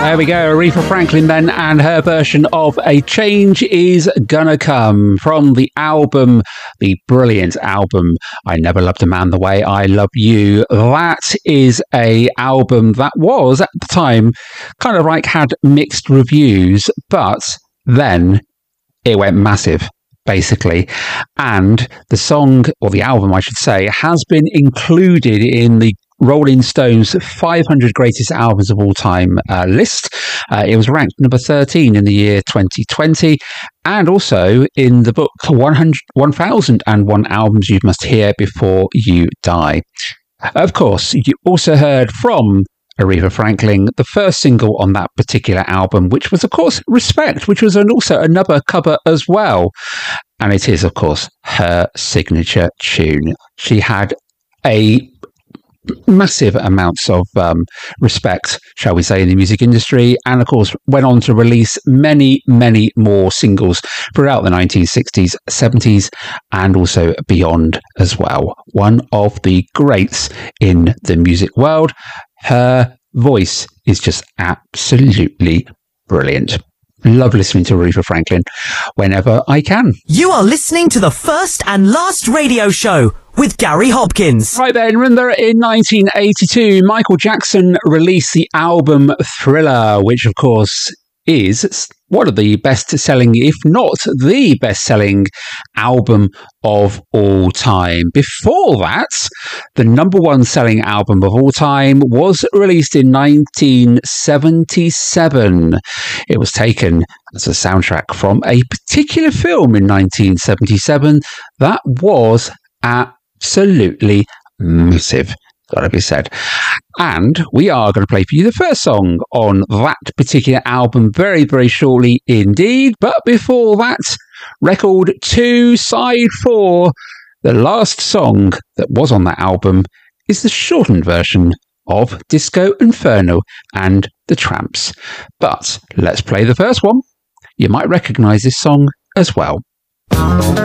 There we go, Aretha Franklin then, and her version of A Change Is Gonna Come from the album, the brilliant album, I Never Loved a Man the Way I Love You. That is a album that was, at the time, kind of like had mixed reviews, but then it went massive, basically. And the song, or the album, I should say, has been included in the Rolling Stone's 500 Greatest Albums of All Time list. It was ranked number 13 in the year 2020, and also in the book 1001 Albums You Must Hear Before You Die. Of course, you also heard from Aretha Franklin, the first single on that particular album, which was, of course, Respect, which was also another cover as well. And it is, of course, her signature tune. She had a massive amounts of respect, shall we say, in the music industry, and of course went on to release many, many more singles throughout the 1960s, 70s, and also beyond as well. One of the greats in the music world. Her voice is just absolutely brilliant. Love listening to Aretha Franklin whenever I can. You are listening to the first and last radio show with Gary Hopkins. Right then, remember in 1982, Michael Jackson released the album Thriller, which of course is one of the best-selling, if not the best-selling album of all time. Before that, the number one selling album of all time was released in 1977. It was taken as a soundtrack from a particular film in 1977 that was absolutely massive, gotta be said. And we are going to play for you the first song on that particular album very, very shortly indeed. But before that, record 2, side 4, the last song that was on that album is the shortened version of Disco Inferno and the Tramps. But let's play the first one. You might recognise this song as well.